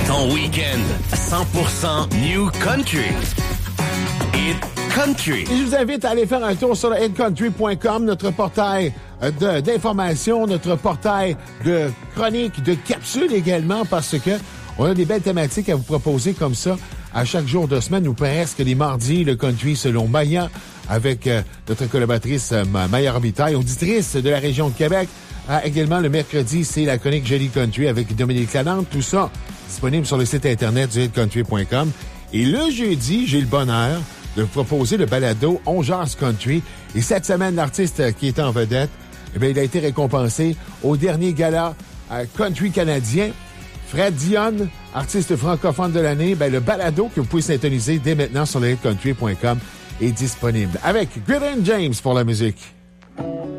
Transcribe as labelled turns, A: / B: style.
A: Ton week-end 100% New Country. Hit Country.
B: Et je vous invite à aller faire un tour sur le hitcountry.com, notre portail d'information, notre portail de chroniques, de capsules également, parce que on a des belles thématiques à vous proposer comme ça à chaque jour de semaine ou presque les mardis, le country selon Maya, avec notre collaboratrice Maya Robitaille, auditrice de la région de Québec. Également, le mercredi, c'est la chronique Jolie Country avec Dominique Lalande. Tout ça disponible sur le site internet du hitcountry.com. Et le jeudi, j'ai le bonheur de vous proposer le balado On Jase Country. Et cette semaine, l'artiste qui est en vedette, eh bien, il a été récompensé au dernier gala country canadien. Fred Dionne, artiste francophone de l'année, ben, le balado que vous pouvez syntoniser dès maintenant sur le hitcountry.com est disponible. Avec Grittin' James pour la musique.